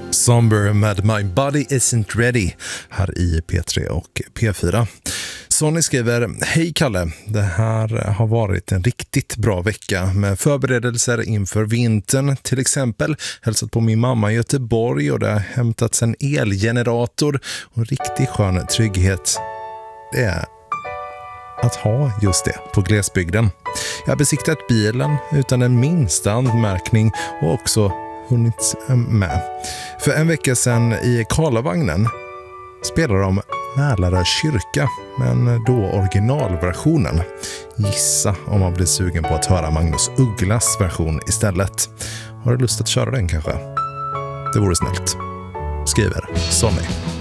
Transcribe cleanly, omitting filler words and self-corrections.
Somber med My Body Isn't Ready här i P3 och P4. Sonny skriver: Hej Kalle, det här har varit en riktigt bra vecka med förberedelser inför vintern. Till exempel hälsat på min mamma i Göteborg och det har hämtats en elgenerator och riktigt skön trygghet. Det är att ha just det på glesbygden. Jag har besiktat bilen utan den minsta anmärkning och också hunnit med. För en vecka sedan i Karlavagnen spelade de Mälarö kyrka, men då originalversionen. Gissa om man blir sugen på att höra Magnus Ugglas version istället. Har du lust att köra den kanske? Det vore snällt. Skriver Sonny.